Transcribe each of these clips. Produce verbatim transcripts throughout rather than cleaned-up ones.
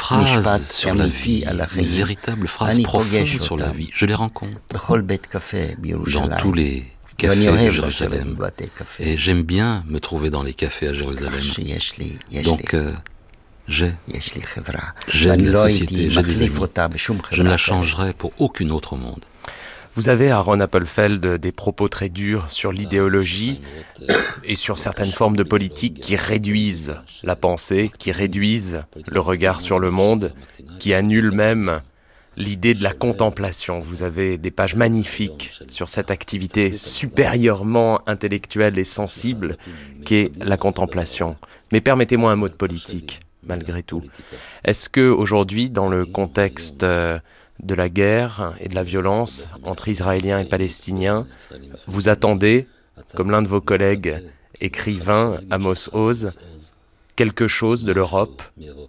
phrase sur la vie, une véritable phrase profonde sur la vie. Je les rencontre dans tous les cafés de Jérusalem. Et j'aime bien me trouver dans les cafés à Jérusalem. Donc, euh, j'ai, j'ai de la société, j'ai des amis. Je ne la changerai pour aucune autre au monde. Vous avez, Aaron Appelfeld, des propos très durs sur l'idéologie et sur certaines formes de politique qui réduisent la pensée, qui réduisent le regard sur le monde, qui annulent même l'idée de la contemplation. Vous avez des pages magnifiques sur cette activité supérieurement intellectuelle et sensible qu'est la contemplation. Mais permettez-moi un mot de politique, malgré tout. Est-ce que aujourd'hui, dans le contexte de la guerre et de la violence entre Israéliens et Palestiniens, vous attendez, comme l'un de vos collègues écrivain, Amos Oz, quelque chose de l'Europe ?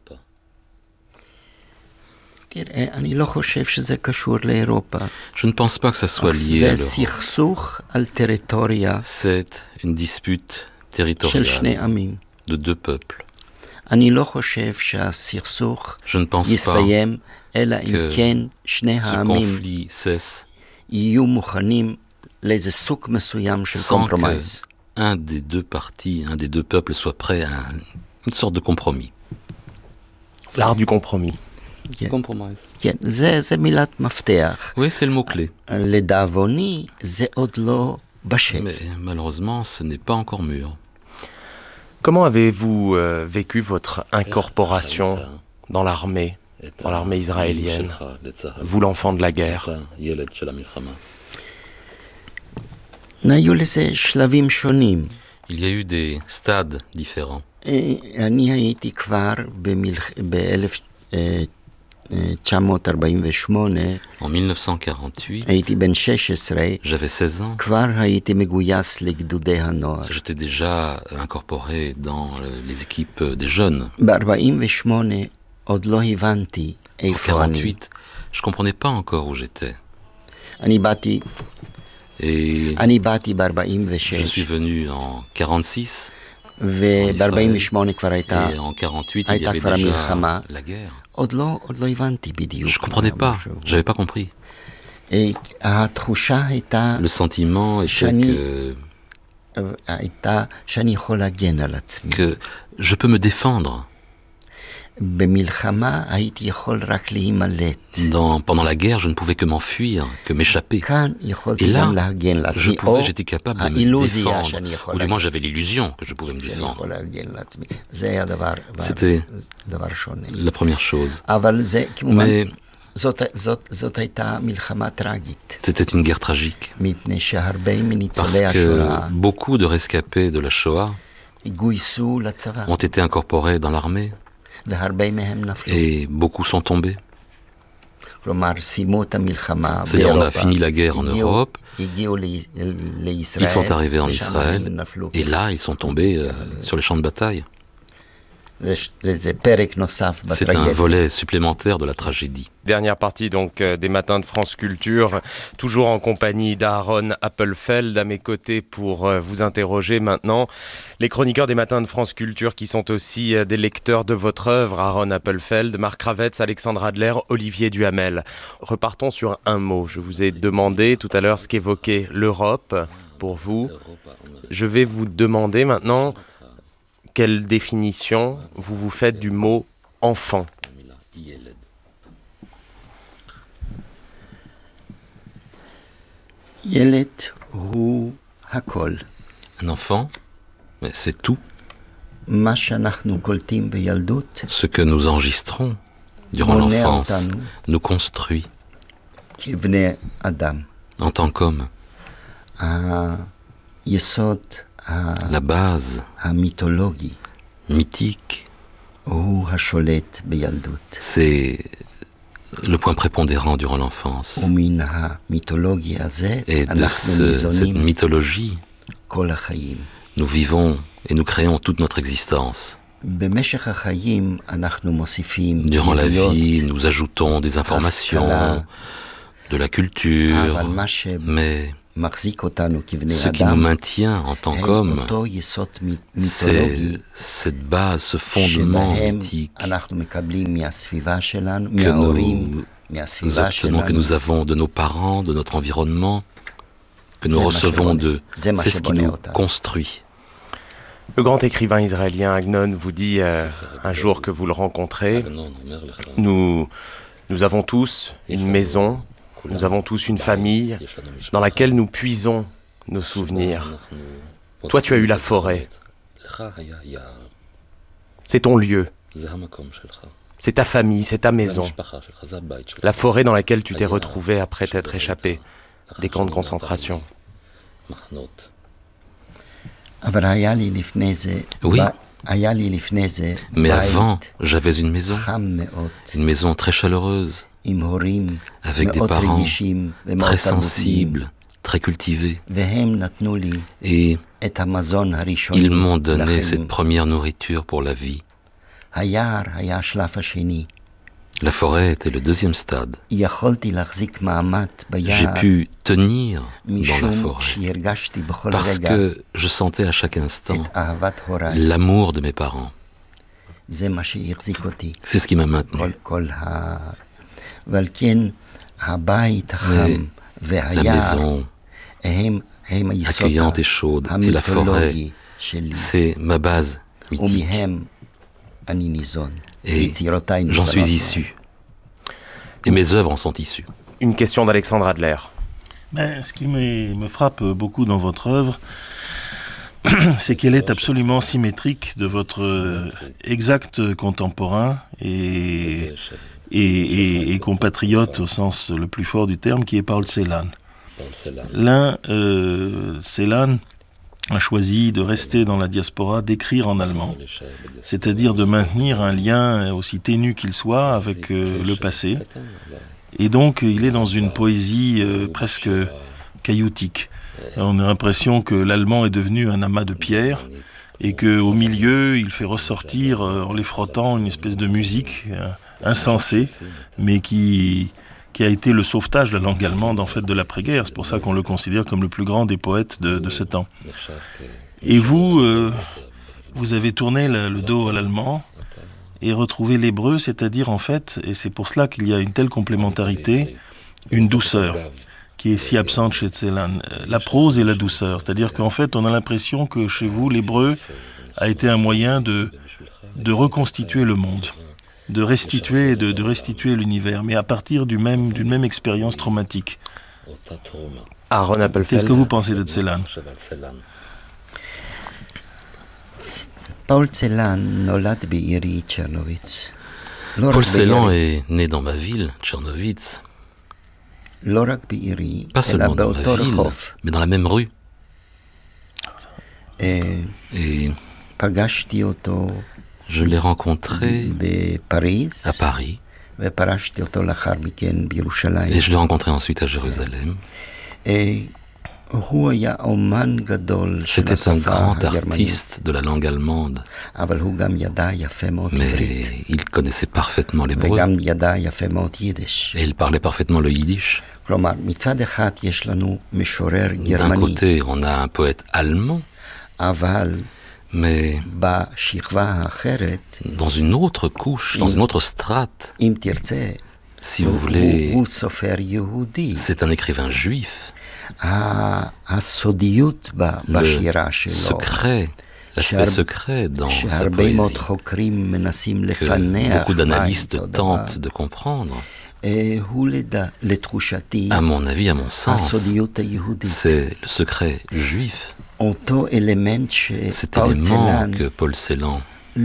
Je ne pense pas que ça soit lié à l'Europe. C'est une dispute territoriale de deux peuples. Je ne pense pas que ce conflit cesse sans qu'un des deux parties, un des deux peuples soit prêt à une sorte de compromis. L'art du compromis. Yeah. Compromise. Yeah. Oui, c'est le mot-clé. Mais malheureusement, ce n'est pas encore mûr. Comment avez-vous euh, vécu votre incorporation dans l'armée, dans l'armée israélienne, vous l'enfant de la guerre ? Il y a eu des stades différents. En mille neuf cent quarante-huit, j'avais seize ans. J'étais déjà incorporé dans les équipes des jeunes. En quarante-huit, je ne comprenais pas encore où j'étais. Et je suis venu en quarante-six. En Israël, et en quarante-huit, il y avait déjà la guerre. Je ne comprenais pas, je n'avais pas compris. Le sentiment était que, que je peux me défendre. Dans, pendant la guerre, je ne pouvais que m'enfuir, que m'échapper. Et là, je pouvais, j'étais capable de me défendre. Ou du moins, j'avais l'illusion que je pouvais me défendre. C'était la première chose. Mais c'était une guerre tragique. Parce que beaucoup de rescapés de la Shoah ont été incorporés dans l'armée. Et beaucoup sont tombés. C'est-à-dire, on a fini la guerre en Europe, ils sont arrivés en Israël, et là, ils sont tombés euh, sur les champs de bataille. C'est un volet supplémentaire de la tragédie. Dernière partie donc euh, des Matins de France Culture, toujours en compagnie d'Aaron Appelfeld à mes côtés pour euh, vous interroger maintenant. Les chroniqueurs des Matins de France Culture qui sont aussi euh, des lecteurs de votre œuvre, Aaron Appelfeld, Marc Ravetz, Alexandre Adler, Olivier Duhamel. Repartons sur un mot. Je vous ai demandé tout à l'heure ce qu'évoquait l'Europe pour vous. Je vais vous demander maintenant quelle définition vous vous faites du mot enfant. Un enfant, mais c'est tout. Ce que nous enregistrons durant l'enfance nous construit en tant qu'homme. La base mythique, c'est le point prépondérant durant l'enfance. Et de ce, cette mythologie, nous vivons et nous créons toute notre existence. Durant la vie, nous ajoutons des informations, de la culture, mais Ce qui nous maintient en tant qu'hommes, c'est cette base, ce fondement mythique que nous obtenons, que nous avons de nos parents, de notre environnement, que nous recevons d'eux. C'est ce qui nous construit. Le grand écrivain israélien Agnon vous dit euh, un jour que vous le rencontrez, nous, nous avons tous une maison, nous avons tous une famille dans laquelle nous puisons nos souvenirs. Toi, tu as eu la forêt. C'est ton lieu. C'est ta famille, c'est ta maison. La forêt dans laquelle tu t'es retrouvé après t'être échappé des camps de concentration. Oui, mais avant, j'avais une maison, une maison très chaleureuse, avec des parents très sensibles, très cultivés. Et ils m'ont donné cette première nourriture pour la vie. La forêt était le deuxième stade. J'ai pu tenir dans la forêt parce que je sentais à chaque instant l'amour de mes parents. C'est ce qui m'a maintenu. Mais la maison accueillante et chaude et la forêt, c'est ma base mythique. Et j'en suis issu. Et mes œuvres en sont issues. Une question d'Alexandre Adler. Ben, ce qui me, me frappe beaucoup dans votre œuvre, c'est qu'elle est absolument symétrique de votre exact contemporain et, et, et, et compatriote au sens le plus fort du terme, qui est Paul Celan. L'un, euh, Celan, a choisi de rester dans la diaspora, d'écrire en allemand, c'est-à-dire de maintenir un lien aussi ténu qu'il soit avec euh, le passé. Et donc, il est dans une poésie euh, presque cailloutique. On a l'impression que l'allemand est devenu un amas de pierres et qu'au milieu, il fait ressortir, euh, en les frottant, une espèce de musique euh, insensée, mais qui... qui a été le sauvetage de la langue allemande en fait de l'après-guerre. C'est pour ça qu'on le considère comme le plus grand des poètes de, de ce temps. Et vous, euh, vous avez tourné le, le dos à l'allemand et retrouvé l'hébreu, c'est-à-dire en fait, et c'est pour cela qu'il y a une telle complémentarité, une douceur qui est si absente chez Celan. La prose et la douceur, c'est-à-dire qu'en fait, on a l'impression que chez vous, l'hébreu a été un moyen de, de reconstituer le monde, de restituer, de, de restituer l'univers, mais à partir du même, d'une même expérience traumatique. Aaron Appelfeld. Qu'est-ce que vous pensez de Celan? Paul Celan nolad be'iri Tchernovitz. Paul Celan est né dans ma ville, Tchernovitz. Pas seulement dans ma ville, mais dans la même rue. Et, Et pagashti oto je l'ai rencontré à Paris. Et je l'ai rencontré ensuite à Jérusalem. C'était un grand artiste de la langue allemande. Mais il connaissait parfaitement l'hébreu. Et il parlait parfaitement le yiddish. D'un côté, on a un poète allemand. Mais dans une autre couche, dans une autre strate, si vous voulez, c'est un écrivain juif. Le secret, l'aspect secret dans sa poésie, que beaucoup d'analystes tentent de comprendre, à mon avis, à mon sens, c'est le secret juif. Cet élément que Paul Celan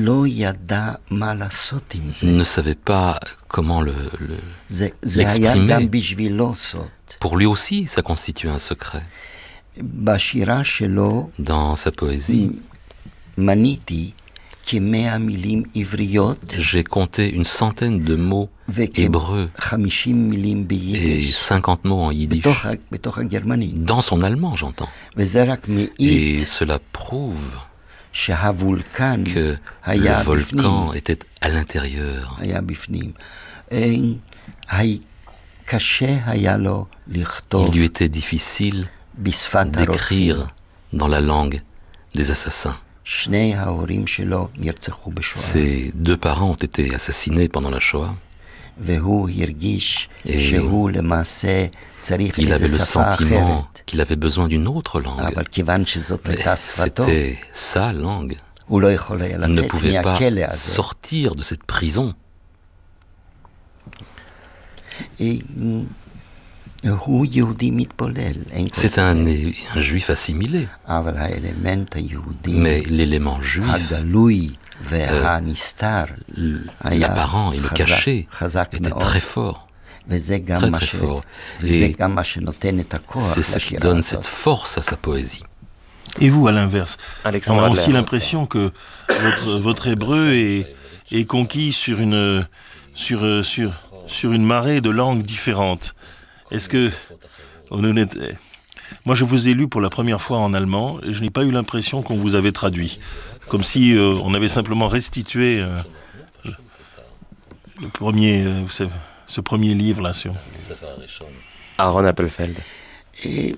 ne savait pas comment le, le, l'exprimer. Pour lui aussi, ça constitue un secret. Dans sa poésie, j'ai compté une centaine de mots hébreux et cinquante mots en yiddish. Dans son allemand, j'entends. Et cela prouve que le volcan était à l'intérieur. Il lui était difficile d'écrire dans la langue des assassins. Ses deux parents ont été assassinés pendant la Shoah. Et il avait le sentiment qu'il avait besoin d'une autre langue. Mais c'était sa langue. Il ne pouvait pas sortir de cette prison. C'est un, un juif assimilé. Mais l'élément juif, euh, l'apparent et le caché était très fort. Très très fort. Et c'est ce qui donne cette force à sa poésie. Et vous, à l'inverse, Alexandre on a Adler. aussi l'impression que votre, votre hébreu est, est conquis sur une, sur, sur, sur une marée de langues différentes. Est-ce que... Moi, je vous ai lu pour la première fois en allemand et je n'ai pas eu l'impression qu'on vous avait traduit. Comme si euh, on avait simplement restitué euh, le premier, euh, ce, ce premier livre-là. Sur... Aaron Appelfeld. Et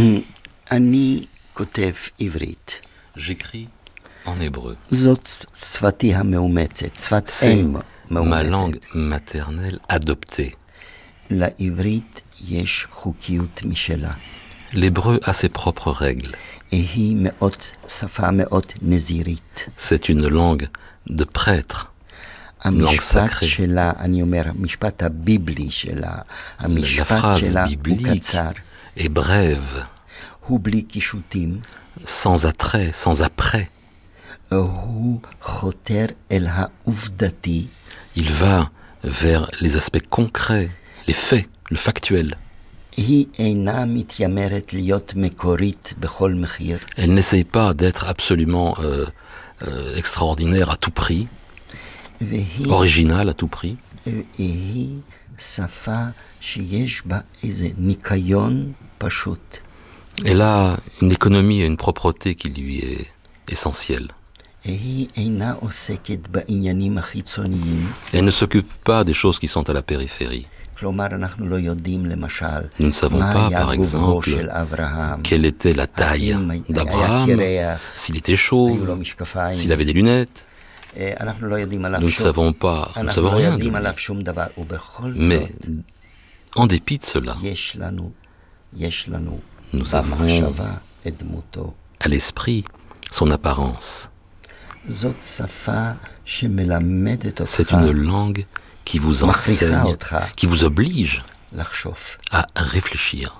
Annie כותב עברית. J'écris en hébreu. זאת שפתי המאומצת, שפת אם מאומצת. Ma langue maternelle adoptée. לעברית יש חוקיות משלה. L'hébreu a ses propres règles. והיא מאוד, שפה מאוד נזירית. C'est une langue de prêtre. המשפט שלה, אני אומר, המשפט הביבלי שלה, המשפט שלה הוא קצר. est brève. הוא בלי קישוטים. Sans attrait, sans après. הוא חותר אל העובדתי. Il va vers les aspects concrets, les faits, le factuel. היא אינה מתיימרת להיות מקורית בכל מחיר. Elle n'essaye pas d'être absolument euh, euh, extraordinaire à tout prix, והיא, originale à tout prix. והיא שפה שיש בה איזה ניקיון פשוט. Elle a une économie et une propreté qui lui est essentielle. והיא אינה עוסקת בעניינים החיצוניים. Elle ne s'occupe pas des choses qui sont à la périphérie. כלומר, אנחנו לא יודעים למשל, Nous ne savons מה pas, היה par גובהו exemple, של אברהם. quelle était la taille האם היה d'Abraham, קרח, s'il était היו chauve, לו משקפיים. s'il avait des lunettes. אה, אנחנו לא יודעים עליו Nous ne שום- savons pas, nous ne אנחנו savons לא rien de יודעים lui. עליו שום דבר, ובכל Mais זאת, en dépit de cela, יש לנו, יש לנו Nous avons- במחשבה את דמותו. à l'esprit, son apparence. זאת שפה שמלמדת אותך C'est une langue qui vous מכריחה enseigne, אותך qui vous oblige לחשוב. à réfléchir.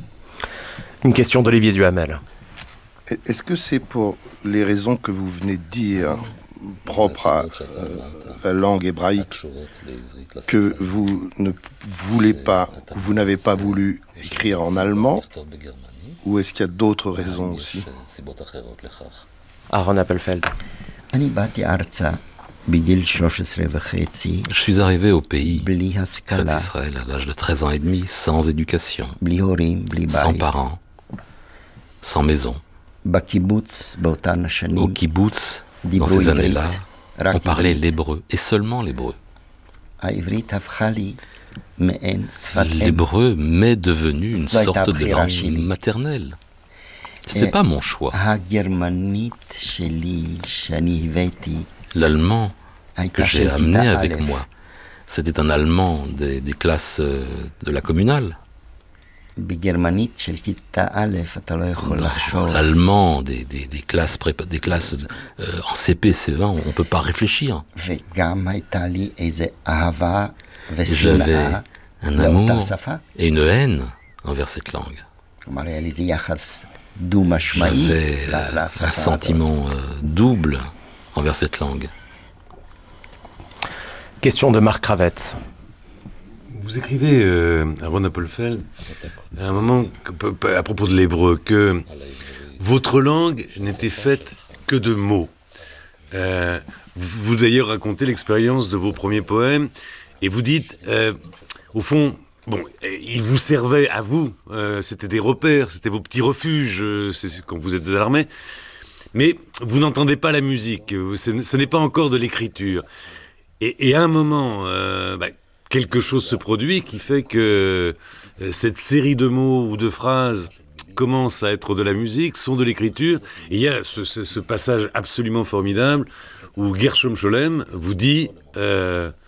Une question d'Olivier Duhamel. Est-ce que c'est pour les raisons que vous venez de dire, propres à euh, la langue hébraïque, que vous ne voulez pas, ou vous n'avez pas voulu écrire en allemand, ou est-ce qu'il y a d'autres raisons aussi? Aaron Appelfeld. אני באתי ארצה בגיל שלוש עשרה וחצי, Je suis arrivé au pays, בלי près השכלה, d'Israël, à l'âge de treize ans et demi, sans éducation, בלי הורים, בלי sans בית. parents, sans maison. בקיבוץ באותן Au השנים, kibbutz, dans דיברו ces עברית, années-là, רק on parlait עברית. l'hébreu, et seulement l'hébreu. העברית הפכה לי מעין שפת אם. L'hébreu m'est devenu une זו הייתה sorte de הבחירה langue שלי. maternelle. C'était Eh, pas mon choix. הגרמנית שלי, שאני הבאתי, L'allemand que הייתה j'ai של amené כיתה avec א'. moi, c'était un allemand des, des classes euh, de la communale. בגרמנית של כיתה א', אתה לא יכול לחשוב. L'allemand des, des, des classes, prépa- des classes euh, en C P, C E un, on ne peut pas réfléchir. וגם הייתה לי איזה אהבה Et ושנאה j'avais un לאותה amour שפה. et une haine envers cette langue. כלומר, היה לי איזה יחס דו-משמעי J'avais ל- euh, לשפה un הזאת. sentiment euh, double envers cette langue. Question de Marc Cravette. Vous écrivez euh, à Ron Appelfeld, à un moment, que- à propos de l'hébreu, que votre langue n'était faite que de mots. Euh, vous, vous d'ailleurs racontez l'expérience de vos premiers poèmes, et vous dites, euh, au fond, bon, euh, ils vous servaient à vous, euh, c'était des repères, c'était vos petits refuges, euh, c'est c'est quand vous êtes à l'armée, mais vous n'entendez pas la musique, vous- ce, ce n'est pas encore de l'écriture. Et, et à un moment, euh, bah, quelque chose se produit qui fait que euh, cette série de mots ou de phrases commencent à être de la musique, sont de l'écriture. Et il y a ce, ce, ce passage absolument formidable où Gershom Scholem vous dit euh,